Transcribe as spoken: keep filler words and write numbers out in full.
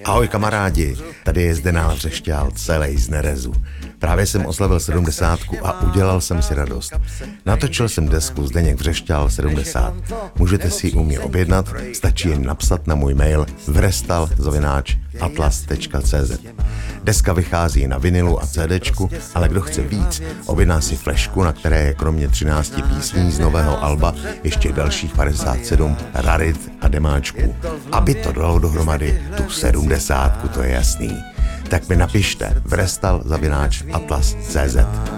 Ahoj kamarádi, tady je Zdeněk Vřešťál, celý z nerezu. Právě jsem oslavil sedmdesátku a udělal jsem si radost. Natočil jsem desku Zdeněk Vřešťál sedmdesát. Můžete si ji u mě objednat, stačí jen napsat na můj mail vrestal zavináč atlas tečka cé zet. Deska vychází na vinilu a CDčku, ale kdo chce víc, objedná si flešku, na které je kromě třinácti písní z nového alba ještě dalších padesát sedm rarit a demáčků. Aby to dalo dohromady tu sedmdesátku, to je jasný. Tak mi napište vrestal zavináč atlas tečka cé zet.